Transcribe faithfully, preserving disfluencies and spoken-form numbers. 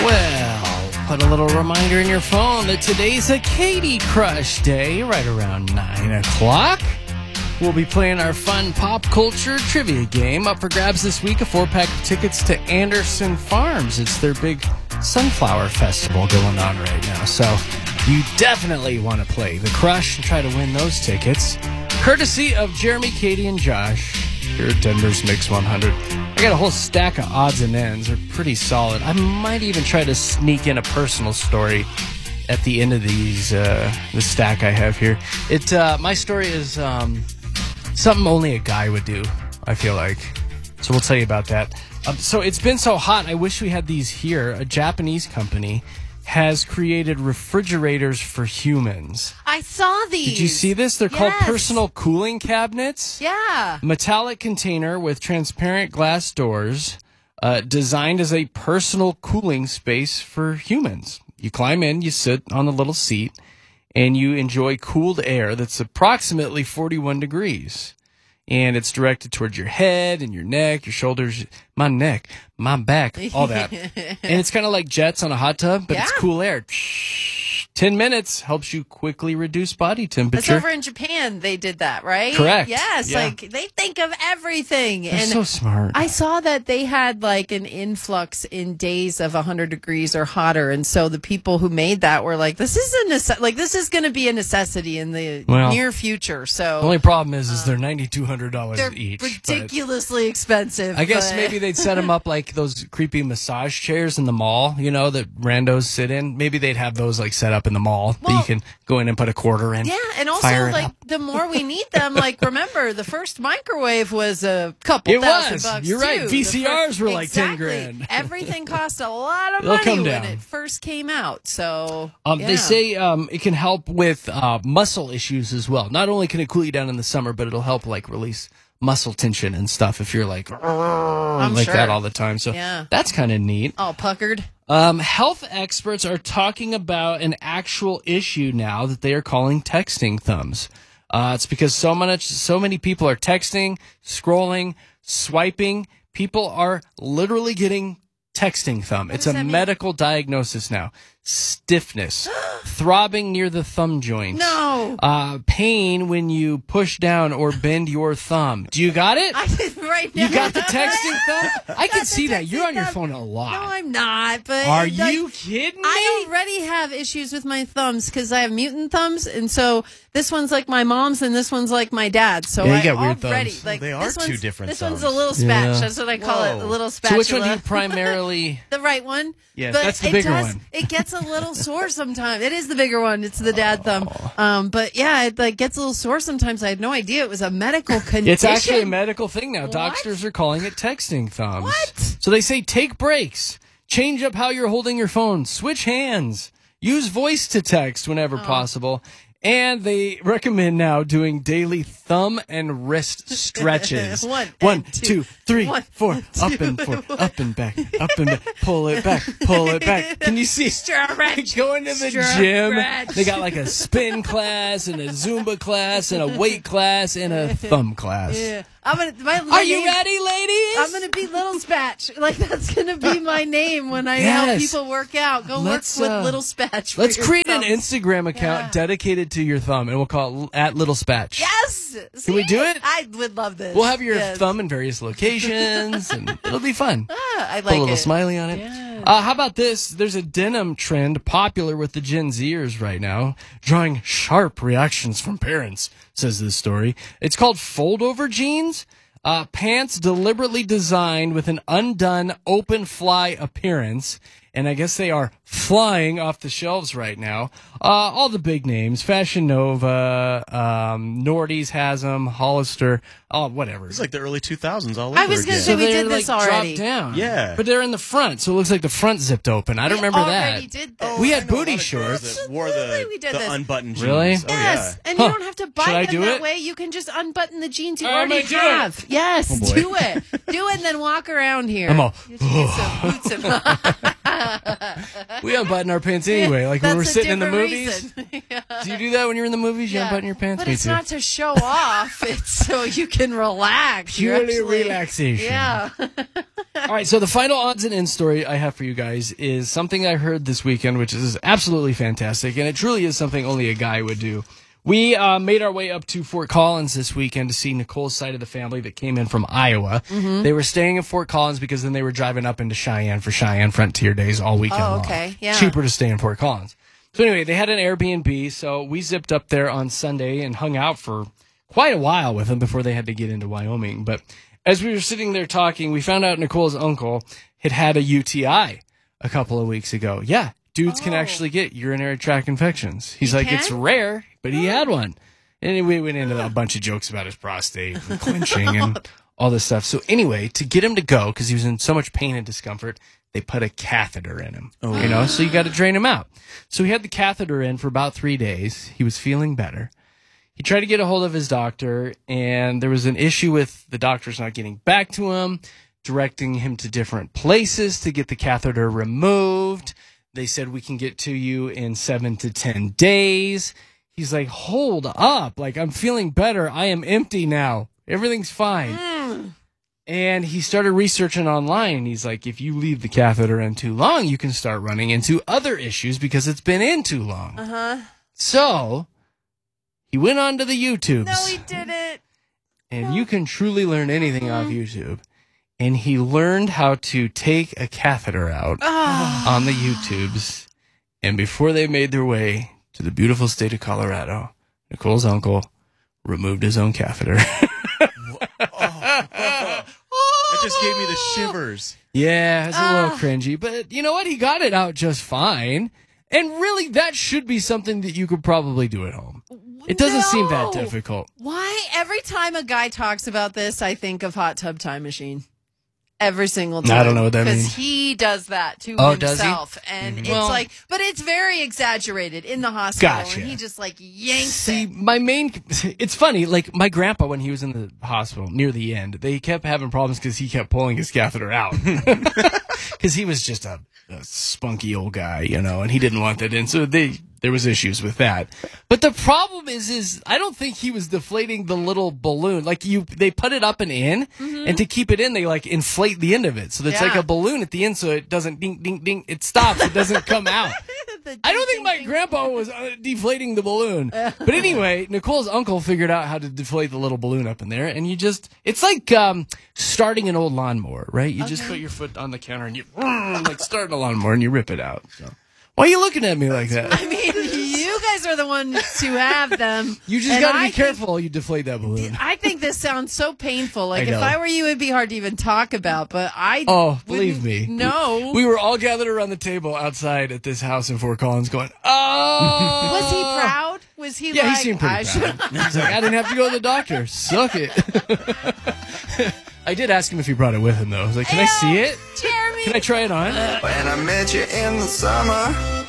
Well, put a little reminder in your phone that today's a Katie Crush Day, right around nine o'clock. We'll be playing our fun pop culture trivia game. Up for grabs this week, a four-pack of tickets to Anderson Farms. It's their big sunflower festival going on right now. So you definitely want to play the Crush and try to win those tickets. Courtesy of Jeremy, Katie, and Josh here at Denver's Mix one hundred. I got a whole stack of odds and ends. They're pretty solid. I might even try to sneak in a personal story at the end of these, uh, the stack I have here. It uh, my story is um, something only a guy would do, I feel like. So we'll tell you about that. Um, so it's been so hot, I wish we had these here. A Japanese company has created refrigerators for humans. I saw these. Did you see this? They're yes. called personal cooling cabinets. Yeah. Metallic container with transparent glass doors, uh, designed as a personal cooling space for humans. You climb in, you sit on a little seat, and you enjoy cooled air that's approximately forty-one degrees. And it's directed towards your head and your neck, your shoulders, my neck, my back, all that. And it's kind of like jets on a hot tub, but yeah. it's cool air. Ten minutes helps you quickly reduce body temperature. That's over in Japan. They did that, right? Correct. Yes. Yeah. Like they think of everything. They're and so smart. I saw that they had like an influx in days of one hundred degrees or hotter. And so the people who made that were like, this is a nece- like this is going to be a necessity in the well, near future. So the only problem is, is they're nine thousand two hundred dollars they're each. ridiculously expensive. I guess but... maybe they'd set them up like those creepy massage chairs in the mall, you know, that randos sit in. Maybe they'd have those like set up in the mall. Well, you can go in and put a quarter in. Yeah, and also like up. The more we need them, like remember the first microwave was a couple it thousand was. bucks. You're too. right. V C Rs first, were like exactly. ten grand. Everything cost a lot of They'll money come when down. it first came out. So um, yeah. they say um, it can help with uh, muscle issues as well. Not only can it cool you down in the summer, but it'll help like release muscle tension and stuff if you're like I'm like sure. that all the time. So yeah. that's kind of neat. All puckered. Um, health experts are talking about an actual issue now that they are calling texting thumbs. Uh, it's because so much, so many people are texting, scrolling, swiping. People are literally getting texting thumb. What it's does a that mean? medical diagnosis now. Stiffness, throbbing near the thumb joint. No. Uh, pain when you push down or bend your thumb. Do you got it? I did right now. You got the texting thumb? I can the see that. texting You're on your thumb. phone a lot. No, I'm not. But Are like, you kidding me? I already have issues with my thumbs because I have mutant thumbs, and so this one's like my mom's, and this one's like my dad's. So Yeah, you I got weird already thumbs. like They are this two one's- different This thumbs. one's a little spatch. Yeah. That's what I call it, a Whoa. little So spatula. which one do you primarily... The right one. Yes, but that's the it bigger does, one. It gets a little sore sometimes. It is the bigger one. It's the dad thumb. Um, but yeah, it like gets a little sore sometimes. I had no idea it was a medical condition. It's actually a medical thing now. What? Doctors are calling it texting thumbs. What? So they say take breaks. Change up how you're holding your phone. Switch hands. Use voice to text whenever Oh. possible. And they recommend now doing daily thumb and wrist stretches. One, One, and two. two, three, One, four. two, Up and four. Up and back. Up and back. Pull it back. Pull it back. Can you see? Stretch. Going to the Stretch. gym. They got like a spin class and a Zumba class and a weight class and a thumb class. Yeah. I'm gonna. My, my Are you name- ready, ladies? I'm gonna be Little Spatch. Like that's gonna be my name when I help Yes. people work out. Go Let's, work with uh, Little Spatch. for Let's your create an thumbs. Instagram account Yeah. dedicated to your thumb, and we'll call it at Little Spatch. Yes. Can we See? do it? I would love this. We'll have your Yes. thumb in various locations, and it'll be fun. Ah, I like Put a little it. smiley on it. Yeah. Uh, how about this? There's a denim trend popular with the Gen Zers right now, drawing sharp reactions from parents, says this story. It's called fold-over jeans. Uh, pants deliberately designed with an undone open fly appearance. And I guess they are flying off the shelves right now. Uh, all the big names, Fashion Nova, um, Nordy's has them, Hollister, oh, whatever. It's like the early two thousands all over I was gonna again. say we they're, did this like, already. dropped down. Yeah. But they're in the front, so it looks like the front zipped open. I don't We remember already that. did this. We I had know a booty lot of girls shorts. that wore the, Absolutely, we did the this. unbuttoned jeans. Really? Oh, Yes, yeah. and you Huh. don't have to Should buy I them do that it? way. You can just unbutton the jeans you I'm already gonna do it. have. Yes, Oh, boy. do it. Do it and then walk around here. I'm all, You should get some boots and We unbutton our pants anyway, like when That's we're a sitting in the different movies. reason. Yeah. Do you do that when you're in the movies? You Yeah. unbutton your pants? But Me it's too. not to show off. It's so you can relax. You're Purely actually- relaxation. Yeah. All right, so the final odds and ends story I have for you guys is something I heard this weekend, which is absolutely fantastic, and it truly is something only a guy would do. We uh, made our way up to Fort Collins this weekend to see Nicole's side of the family that came in from Iowa. Mm-hmm. They were staying in Fort Collins because then they were driving up into Cheyenne for Cheyenne Frontier Days all weekend Oh, long. okay, yeah. Cheaper to stay in Fort Collins. So anyway, they had an Airbnb, so we zipped up there on Sunday and hung out for quite a while with them before they had to get into Wyoming. But as we were sitting there talking, we found out Nicole's uncle had had a U T I a couple of weeks ago. Yeah. Dudes oh. can actually get urinary tract infections. He's he like, can? It's rare, but he had one. And we went into a bunch of jokes about his prostate and clenching and all this stuff. So anyway, to get him to go, because he was in so much pain and discomfort, they put a catheter in him. Oh. You know, so you got to drain him out. So he had the catheter in for about three days. He was feeling better. He tried to get a hold of his doctor, and there was an issue with the doctors not getting back to him, directing him to different places to get the catheter removed. They said, we can get to you in seven to ten days. He's like, hold up. Like, I'm feeling better. I am empty now. Everything's fine. Mm. And he started researching online. He's like, if you leave the catheter in too long, you can start running into other issues because it's been in too long. Uh-huh. So he went on to the YouTubes. No, he didn't. And no. You can truly learn anything mm-hmm. off YouTube. And he learned how to take a catheter out oh. on the YouTubes. And before they made their way to the beautiful state of Colorado, Nicole's uncle removed his own catheter. oh. It just gave me the shivers. Yeah, it's a oh. little cringy. But you know what? He got it out just fine. And really, that should be something that you could probably do at home. It doesn't no. seem that difficult. Why? Every time a guy talks about this, I think of Hot Tub Time Machine. Every single time. I don't know what that means. Because he does that to oh, himself. Does he? And Mm-hmm. it's well, like, but it's very exaggerated in the hospital. Gotcha. And he just like yanks See, it. my main, it's funny, like my grandpa, when he was in the hospital near the end, they kept having problems because he kept pulling his catheter out. Because he was just a, a spunky old guy, you know, and he didn't want that in. So they, there was issues with that. But the problem is, is I don't think he was deflating the little balloon. Like you, they put it up and in, mm-hmm. and to keep it in, they like inflate the end of it. So it's yeah. like a balloon at the end, so it doesn't ding, ding, ding. It stops. It doesn't come out. ding, I don't think ding, my ding. grandpa was uh, deflating the balloon. But anyway, Nicole's uncle figured out how to deflate the little balloon up in there, and you just, it's like um, starting an old lawnmower, right? You okay. just put your foot on the counter and you, like starting a lawnmower and you rip it out. So. Why are you looking at me like that? I mean, you guys are the ones who have them. You just got to be I careful think, you deflate that balloon. I think this sounds so painful. Like, I if I were you, it'd be hard to even talk about, but I Oh, believe me. No. We, we were all gathered around the table outside at this house in Fort Collins going, oh! Was he proud? Was he yeah, like... he seemed pretty I proud. He's like, I didn't have to go to the doctor. Suck it. I did ask him if he brought it with him, though. I was like, can Ew, I see it? Jeremy. Can I try it on? When I met you in the summer